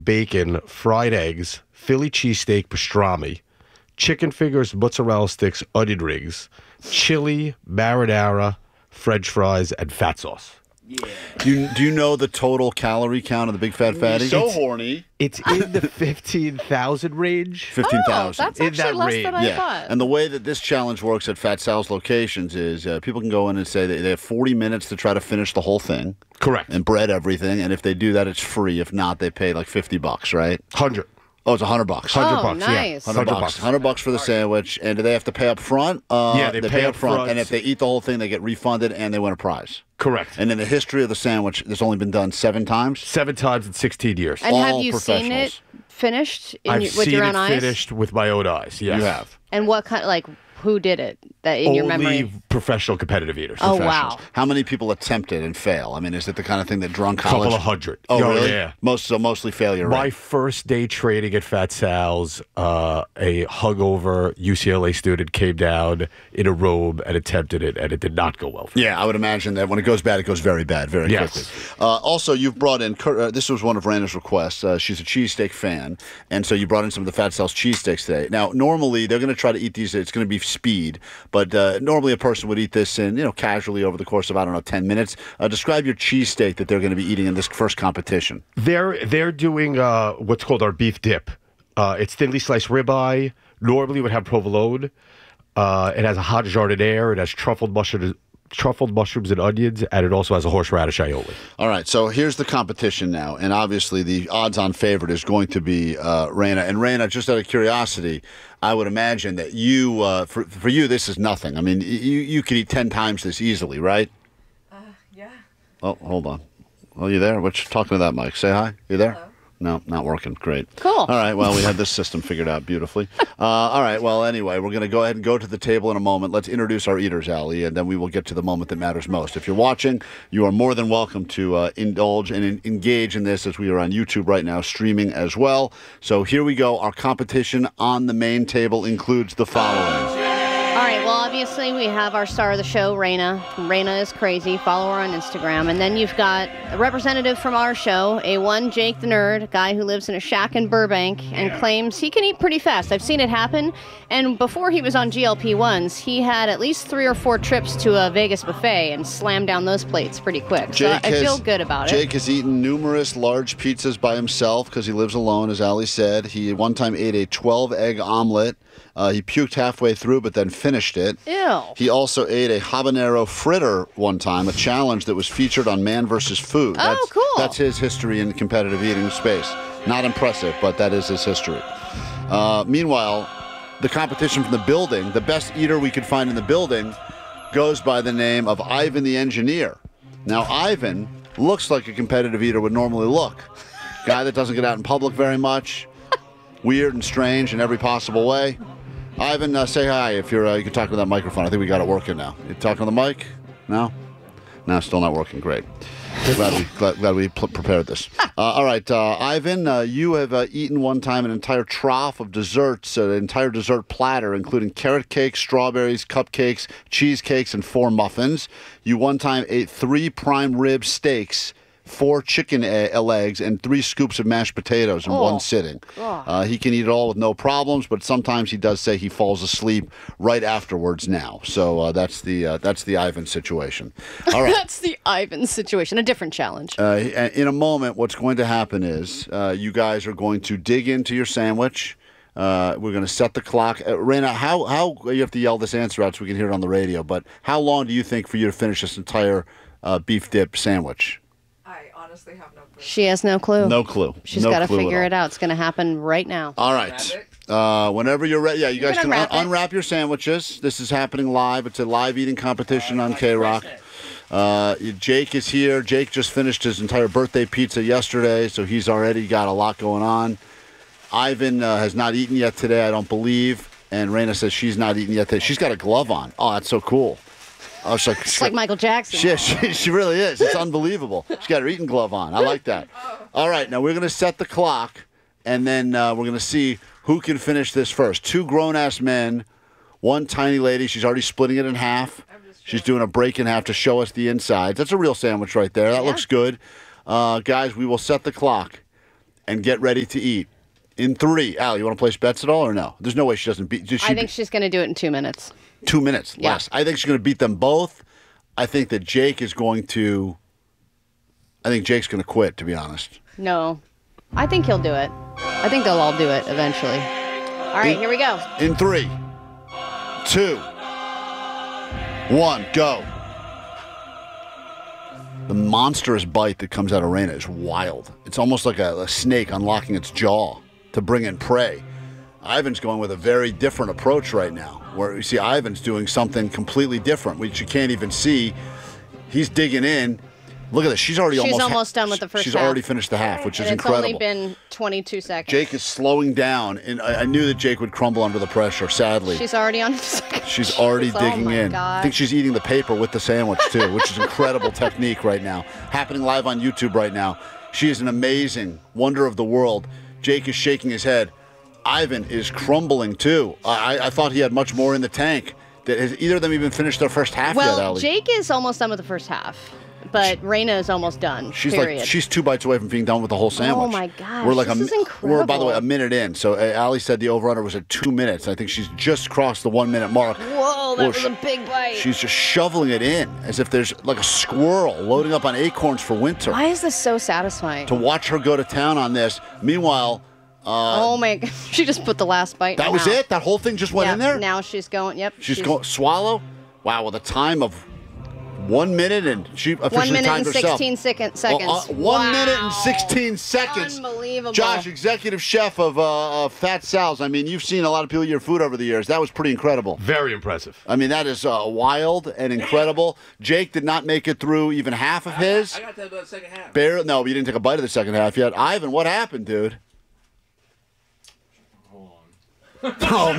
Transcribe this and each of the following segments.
bacon, fried eggs, Philly cheesesteak pastrami, chicken fingers, mozzarella sticks, onion rings, chili, marinara, French fries, and fat sauce. Yeah. Do you know the total calorie count of the Big Fat Fatty? So horny. It's in the 15,000 range. 15,000. That's In actually that less range. than I thought. And the way that this challenge works at Fat Sal's locations is people can go in and say they have 40 minutes to try to finish the whole thing. Correct. And bread everything. And if they do that, it's free. If not, they pay like $50, right? 100. Oh, it's $100. $100 bucks, yeah. nice. $100. $100 for the sandwich. And do they have to pay up front? Yeah, they pay up front. And if they eat the whole thing, they get refunded and they win a prize. Correct. And in the history of the sandwich, it's only been done 7 times. 7 times in 16 years. And have all you seen it professionals. finished I've with seen your it own eyes? finished with my own eyes. Yes. You have. And what kind, like, who did it that in your Only memory? professional competitive eaters. Oh, Professionals. wow. How many people attempt it and fail? I mean, is it the kind of thing that drunk Couple college? of hundred. Oh, really? Yeah. Mostly failure My rate. first day training at Fat Sal's, a hungover UCLA student came down in a robe and attempted it, and it did not go well for him. Yeah, I would imagine that when it goes bad, it goes very bad, very Yes. quickly. Also, you've brought in, this was one of Raina's requests. She's a cheesesteak fan, and so you brought in some of the Fat Sal's cheesesteaks today. Now, normally, they're going to try to eat these, it's going to be speed, but normally a person would eat this in, casually over the course of, 10 minutes. Describe your cheesesteak that they're going to be eating in this first competition. They're doing what's called our beef dip. It's thinly sliced ribeye. Normally it would have provolone. It has a hot jardiniere. It has truffled mushrooms and onions, and it also has a horseradish aioli. All right, so here's the competition now, and obviously the odds-on favorite is going to be Raina. And Raina, just out of curiosity, I would imagine that you, for you, this is nothing. I mean, you could eat 10 times this easily, right? Yeah. Oh, hold on. Oh, you there? What you talking to that mic? Say hi. You there? Hello. No, not working. Great. Cool. All right. Well, we had this system figured out beautifully. All right. Well, anyway, we're going to go ahead and go to the table in a moment. Let's introduce our eaters, Ali, and then we will get to the moment that matters most. If you're watching, you are more than welcome to indulge and engage in this as we are on YouTube right now, streaming as well. So here we go. Our competition on the main table includes the following. All right, well, obviously we have our star of the show, Raina. Raina is Crazy. Follow her on Instagram. And then you've got a representative from our show, A1 Jake the Nerd, a guy who lives in a shack in Burbank and claims he can eat pretty fast. I've seen it happen. And before he was on GLP-1s, he had at least 3 or 4 trips to a Vegas buffet and slammed down those plates pretty quick. So I feel good about it. Jake has eaten numerous large pizzas by himself because he lives alone, as Ali said. He one time ate a 12-egg omelet. He puked halfway through, but then finished it. Ew. He also ate a habanero fritter one time, a challenge that was featured on Man vs. Food. Oh, cool. That's his history in the competitive eating space. Not impressive, but that is his history. Meanwhile, the competition from the building, the best eater we could find in the building, goes by the name of Ivan the Engineer. Now, Ivan looks like a competitive eater would normally look. Guy that doesn't get out in public very much. Weird and strange in every possible way. Ivan, say hi if you're. You can talk to that microphone. I think we got it working now. You talking on the mic? No? No, still not working. Great. Glad we prepared this. All right, Ivan, you have eaten one time an entire trough of desserts, an entire dessert platter, including carrot cake, strawberries, cupcakes, cheesecakes, and 4 muffins. You one time ate 3 prime rib steaks, 4 chicken legs, and 3 scoops of mashed potatoes in one sitting. He can eat it all with no problems, but sometimes he does say he falls asleep right afterwards now. So that's the Ivan situation. All right. That's the Ivan situation, a different challenge. In a moment, what's going to happen is you guys are going to dig into your sandwich. We're going to set the clock. Raina, how you have to yell this answer out so we can hear it on the radio, but how long do you think for you to finish this entire beef dip sandwich? I honestly have no clue. She has no clue. No clue. She's No got to clue at figure all. it out. It's going to happen right now. All right. Whenever you're ready. Yeah, you guys can can unwrap it. unwrap your sandwiches. This is happening live. It's a live eating competition on K-Rock. Jake is here. Jake just finished his entire birthday pizza yesterday, so he's already got a lot going on. Ivan has not eaten yet today, I don't believe. And Raina says she's not eaten yet today. She's got a glove on. Oh, that's so cool. I was like, It's like Michael Jackson. she really is. It's unbelievable. She's got her eating glove on. I like that. All right, now we're going to set the clock, and then we're going to see who can finish this first. 2 grown-ass men, 1 tiny lady. She's already splitting it in half. She's doing a break in half to show us the insides. That's a real sandwich right there. That looks good. Guys, we will set the clock. and get ready to eat. In 3. Al, you want to place bets at all or no? There's no way she doesn't beat. I think she's going to do it in 2 minutes. 2 minutes Yeah. less. I think she's going to beat them both. I think that Jake is going to. I think Jake's going to quit, to be honest. No. I think he'll do it. I think they'll all do it eventually. All right, here we go. In 3, 2, 1, go. The monstrous bite that comes out of Reina is wild. It's almost like a snake unlocking its jaw to bring in prey. Ivan's going with a very different approach right now, where you see Ivan's doing something completely different, which you can't even see. He's digging in. Look at this. She's almost done with the first She's half. already finished the half, which is And incredible. It's only been 22 seconds. Jake is slowing down, and I knew that Jake would crumble under the pressure, sadly. She's already on the second. She's already Oh digging my in. God. I think she's eating the paper with the sandwich, too, which is incredible technique right now. Happening live on YouTube right now. She is an amazing wonder of the world. Jake is shaking his head. Ivan is crumbling, too. I thought he had much more in the tank. Has either of them even finished their first half yet, Well, Ali? Jake is almost done with the first half, but Reina is almost done. Period. She's 2 bites away from being done with the whole sandwich. Oh my gosh, We're like this is we're, by the way, incredible. a minute in. So Ali said the over-under was at 2 minutes. I think she's just crossed the 1 minute mark. Whoa, that was a big bite. She's just shoveling it in as if there's like a squirrel loading up on acorns for winter. Why is this so satisfying? To watch her go to town on this. Meanwhile, oh my God, she just put the last bite in that her was mouth. it? That whole thing just went Yeah, in there? Now she's going, yep. She's going, swallow? Wow, with a time of 1 minute, and she officially 1 minute timed and herself. 16 seconds. 1 minute and Wow. 16 seconds. Unbelievable. Josh, executive chef of Fat Sal's. I mean, you've seen a lot of people eat your food over the years. That was pretty incredible. Very impressive. I mean, that is wild and incredible. Jake did not make it through even half of his. I got to the second half. Barely, no, you didn't take a bite of the second half yet. Ivan, what happened, dude? Oh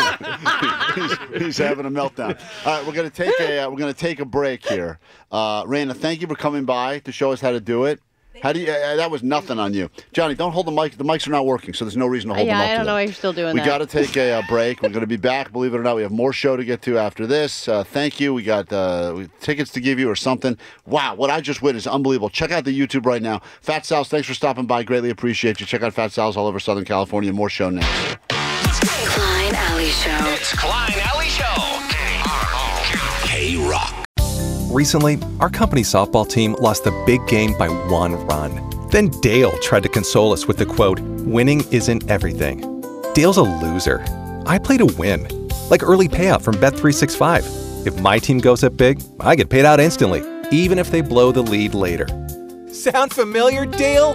man, he's having a meltdown. All right, we're gonna take a break here. Raina, thank you for coming by to show us how to do it. How do you? That was nothing on you, Johnny. Don't hold the mic. The mics are not working, so there's no reason to hold them up. I don't to know them. why you're still doing We that. got to take a break. We're going to be back. Believe it or not, we have more show to get to after this. Thank you. We got tickets to give you or something. Wow, what I just witnessed is unbelievable. Check out the YouTube right now. Fat Sal's, thanks for stopping by. Greatly appreciate you. Check out Fat Sal's all over Southern California. More show next. Klein Alley Show. It's Klein Alley Show. K-Rock. Recently, our company softball team lost the big game by 1 run. Then Dale tried to console us with the quote, "Winning isn't everything." Dale's a loser. I play to win. Like early payout from Bet365. If my team goes up big, I get paid out instantly, even if they blow the lead later. Sound familiar, Dale?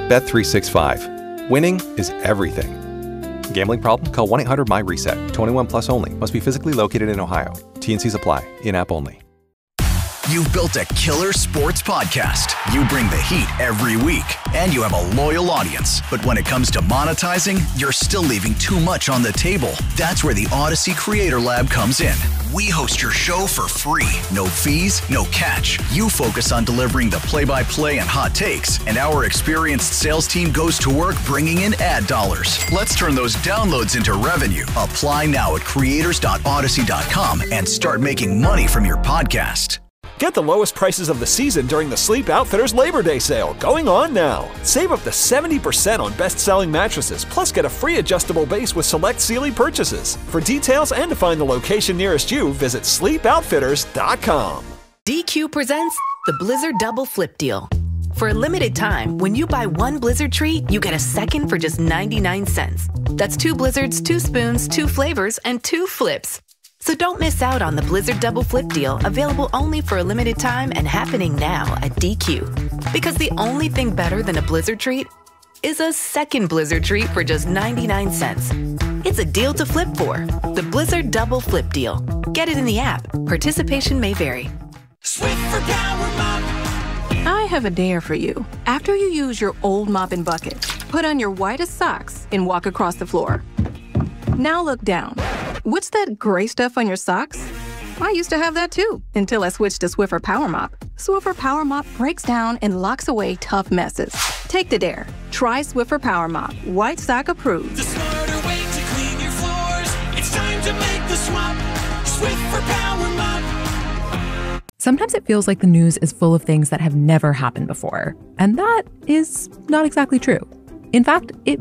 Bet365. Winning is everything. Gambling problem? Call 1-800-MY-RESET. 21 plus only. Must be physically located in Ohio. T&Cs apply. In-app only. You've built a killer sports podcast. You bring the heat every week, and you have a loyal audience. But when it comes to monetizing, you're still leaving too much on the table. That's where the Odyssey Creator Lab comes in. We host your show for free. No fees, no catch. You focus on delivering the play-by-play and hot takes, and our experienced sales team goes to work bringing in ad dollars. Let's turn those downloads into revenue. Apply now at creators.odyssey.com and start making money from your podcast. Get the lowest prices of the season during the Sleep Outfitters Labor Day sale, going on now. Save up to 70% on best-selling mattresses, plus get a free adjustable base with select Sealy purchases. For details and to find the location nearest you, visit sleepoutfitters.com. DQ presents the Blizzard Double Flip Deal. For a limited time, when you buy one Blizzard treat, you get a second for just 99 cents. That's 2 Blizzards, 2 spoons, 2 flavors, and 2 flips. So don't miss out on the Blizzard Double Flip Deal, available only for a limited time and happening now at DQ. Because the only thing better than a Blizzard treat is a second Blizzard treat for just 99 cents. It's a deal to flip for. The Blizzard Double Flip Deal. Get it in the app. Participation may vary. Swiffer Power Mop. I have a dare for you. After you use your old mop and bucket, put on your whitest socks and walk across the floor. Now look down. What's that gray stuff on your socks? I used to have that too, until I switched to Swiffer Power Mop. Swiffer Power Mop breaks down and locks away tough messes. Take the dare. Try Swiffer Power Mop. White sock approved. The smarter way to clean your floors. It's time to make the swap. Swiffer Power Mop. Sometimes it feels like the news is full of things that have never happened before, and that is not exactly true. In fact, it